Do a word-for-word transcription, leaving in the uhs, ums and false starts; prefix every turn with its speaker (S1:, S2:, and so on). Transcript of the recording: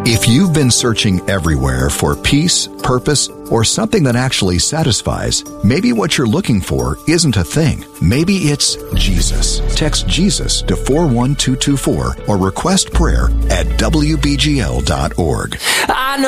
S1: If you've been searching everywhere for peace, purpose, or something that actually satisfies, maybe what you're looking for isn't a thing. Maybe it's Jesus. Text Jesus to four one two two four or request prayer at W B G L dot org.
S2: I know